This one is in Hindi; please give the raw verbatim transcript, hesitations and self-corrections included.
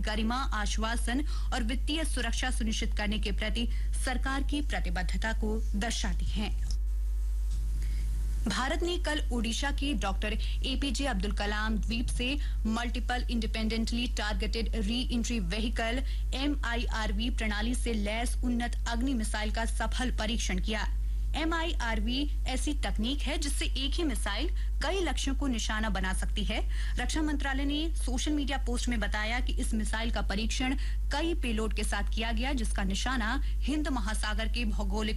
गरिमा, आश्वासन और वित्तीय सुरक्षा सुनिश्चित करने के प्रति सरकार की प्रतिबद्धता को दर्शाती हैं। भारत ने कल ओडिशा के डॉक्टर एपीजे अब्दुल कलाम द्वीप से multiple independently targeted re entry vehicle MIRV प्रणाली से लैस उन्नत अग्नि मिसाइल का सफल परीक्षण किया। एमआईआरवी ऐसी तकनीक है जिससे एक ही मिसाइल कई लक्ष्यों को निशाना बना सकती है। रक्षा मंत्रालय ने सोशल मीडिया पोस्ट में बताया कि इस मिसाइल का परीक्षण कई पेलोड के साथ किया गया, जिसका निशाना हिंद महासागर के भौगोलिक